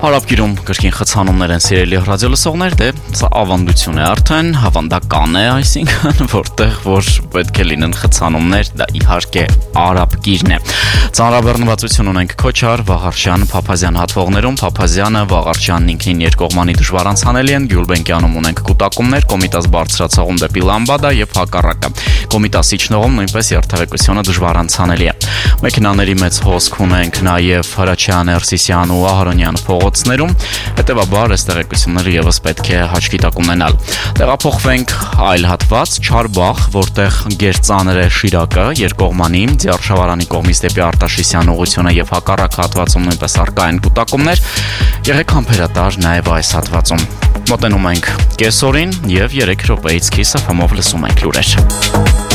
Հարաբկիրում կրկին խցանումներ են սիրելի ռադիոլսողներ, սա ավանդություն է արդեն, հավանդական է, այսինքն որտեղ որ պետք է լինեն խցանումներ, դա իհարկե Արաբկիրն է։ Ծանրաբեռնվածություն ունենք Քոչար, Վաղարշյան, Փափազյան հատվողներում, Փափազյանը, Վաղարշյանն ինքնին երկկողմանի դժվար անցանելի են, Գյուլբենկյանում ունենք կուտակումներ, Կոմիտաս բարձրացողում դեպի Լամբադա եւ հակառակը։ Կոմիտաս իջնողում նույնպես երթևեկությունը դժվար անցանելի է։ Մեքենաների մեծ հոսք ունենք նաեւ Հրաչյան, Էրսիսյան ու Ահարոնյան փողոցներում, հետեւաբար այս տեղեկությունները եւս պետք է հաշվի տակ ունենալ։ Տեղափոխվենք այլ հատված, Չարբախ, որտեղ գերծանր է Շիրակը, երկկողմանի, Ձիարշավարանի կողմից դեպի Արտաշիսյան ուղղությունը եւ հակառակ հատվածում նույնպես առկա են կուտակումներ։ Եղեք համբերատար նաեւ այս հատվածում։ Մոտենում ենք կեսօրին եւ 3 րոպեից քիչ ափամով լսում ենք լուրեր։